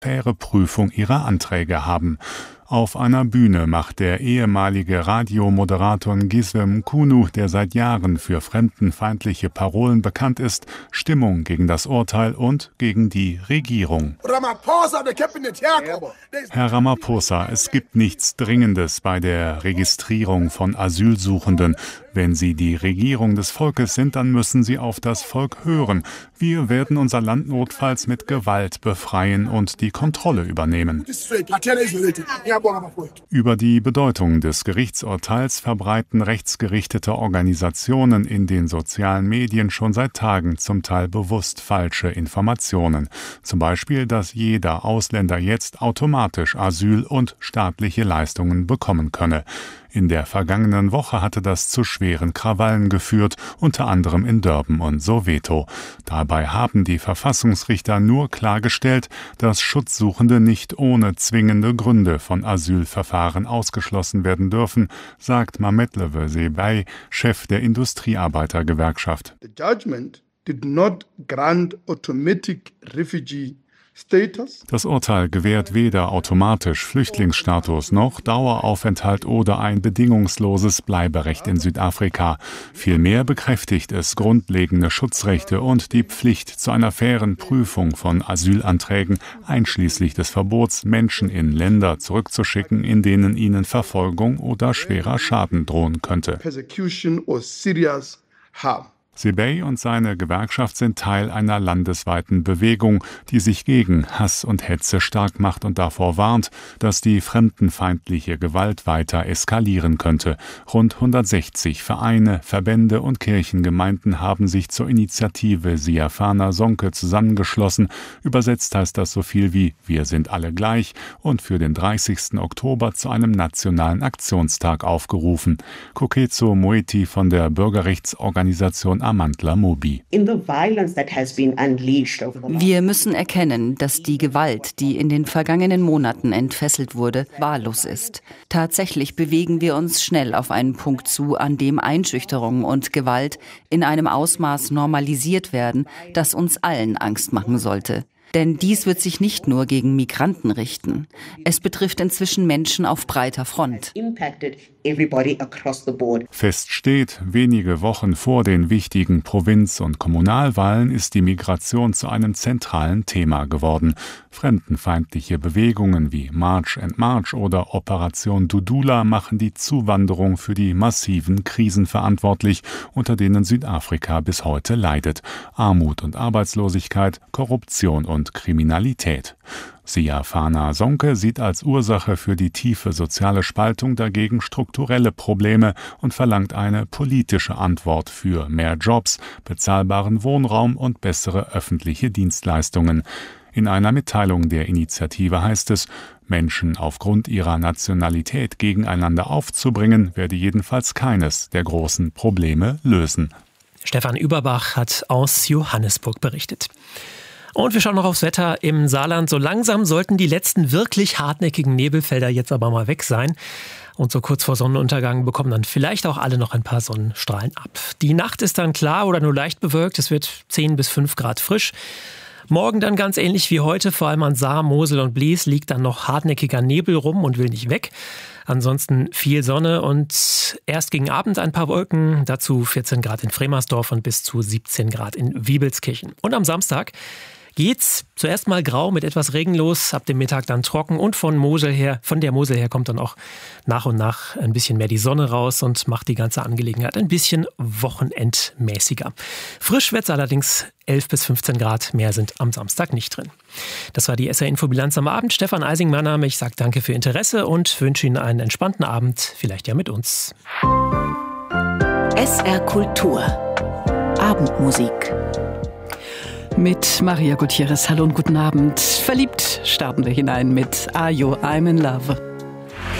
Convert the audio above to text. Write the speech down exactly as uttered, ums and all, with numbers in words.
faire Prüfung ihrer Anträge haben. Auf einer Bühne macht der ehemalige Radiomoderator Ngizwe Mkhunu, der seit Jahren für fremdenfeindliche Parolen bekannt ist, Stimmung gegen das Urteil und gegen die Regierung. Herr Ramaphosa, es gibt nichts Dringendes bei der Registrierung von Asylsuchenden. Wenn Sie die Regierung des Volkes sind, dann müssen Sie auf das Volk hören. Wir werden unser Land notfalls mit Gewalt befreien und die Kontrolle übernehmen. Über die Bedeutung des Gerichtsurteils verbreiten rechtsgerichtete Organisationen in den sozialen Medien schon seit Tagen zum Teil bewusst falsche Informationen. Zum Beispiel, dass jeder Ausländer jetzt automatisch Asyl und staatliche Leistungen bekommen könne. In der vergangenen Woche hatte das zu schweren Krawallen geführt, unter anderem in Durban und Soweto. Dabei haben die Verfassungsrichter nur klargestellt, dass Schutzsuchende nicht ohne zwingende Gründe von Asylverfahren ausgeschlossen werden dürfen, sagt Mametlwe Sebei, Chef der Industriearbeitergewerkschaft. The judgment did not grant automatic refugee Das Urteil gewährt weder automatisch Flüchtlingsstatus noch Daueraufenthalt oder ein bedingungsloses Bleiberecht in Südafrika. Vielmehr bekräftigt es grundlegende Schutzrechte und die Pflicht zu einer fairen Prüfung von Asylanträgen, einschließlich des Verbots, Menschen in Länder zurückzuschicken, in denen ihnen Verfolgung oder schwerer Schaden drohen könnte. Sebei und seine Gewerkschaft sind Teil einer landesweiten Bewegung, die sich gegen Hass und Hetze stark macht und davor warnt, dass die fremdenfeindliche Gewalt weiter eskalieren könnte. Rund hundertsechzig Vereine, Verbände und Kirchengemeinden haben sich zur Initiative Siafana Sonke zusammengeschlossen. Übersetzt heißt das so viel wie „Wir sind alle gleich" und für den dreißigsten Oktober zu einem nationalen Aktionstag aufgerufen. Kokezo Moeti von der Bürgerrechtsorganisation Amandla Mobi. Wir müssen erkennen, dass die Gewalt, die in den vergangenen Monaten entfesselt wurde, wahllos ist. Tatsächlich bewegen wir uns schnell auf einen Punkt zu, an dem Einschüchterung und Gewalt in einem Ausmaß normalisiert werden, das uns allen Angst machen sollte. Denn dies wird sich nicht nur gegen Migranten richten. Es betrifft inzwischen Menschen auf breiter Front. Fest steht, wenige Wochen vor den wichtigen Provinz- und Kommunalwahlen ist die Migration zu einem zentralen Thema geworden. Fremdenfeindliche Bewegungen wie March and March oder Operation Dudula machen die Zuwanderung für die massiven Krisen verantwortlich, unter denen Südafrika bis heute leidet. Armut und Arbeitslosigkeit, Korruption und und Kriminalität. Siafana Sonke sieht als Ursache für die tiefe soziale Spaltung dagegen strukturelle Probleme und verlangt eine politische Antwort für mehr Jobs, bezahlbaren Wohnraum und bessere öffentliche Dienstleistungen. In einer Mitteilung der Initiative heißt es, Menschen aufgrund ihrer Nationalität gegeneinander aufzubringen, werde jedenfalls keines der großen Probleme lösen. Stefan Überbach hat aus Johannesburg berichtet. Und wir schauen noch aufs Wetter im Saarland. So langsam sollten die letzten wirklich hartnäckigen Nebelfelder jetzt aber mal weg sein. Und so kurz vor Sonnenuntergang bekommen dann vielleicht auch alle noch ein paar Sonnenstrahlen ab. Die Nacht ist dann klar oder nur leicht bewölkt. Es wird zehn bis fünf Grad frisch. Morgen dann ganz ähnlich wie heute, vor allem an Saar, Mosel und Blies liegt dann noch hartnäckiger Nebel rum und will nicht weg. Ansonsten viel Sonne und erst gegen Abend ein paar Wolken, dazu vierzehn Grad in Fremersdorf und bis zu siebzehn Grad in Wiebelskirchen. Und am Samstag geht's zuerst mal grau mit etwas Regen los, ab dem Mittag dann trocken und von Mosel her, von der Mosel her kommt dann auch nach und nach ein bisschen mehr die Sonne raus und macht die ganze Angelegenheit ein bisschen wochenendmäßiger. Frisch wird's allerdings elf bis fünfzehn Grad, mehr sind am Samstag nicht drin. Das war die S R-Infobilanz am Abend. Stefan Eising, mein Name. Ich sage danke für Interesse und wünsche Ihnen einen entspannten Abend, vielleicht ja mit uns. S R Kultur. Abendmusik. Mit Maria Gutierrez. Hallo und guten Abend. Verliebt starten wir hinein mit Are You I'm in Love.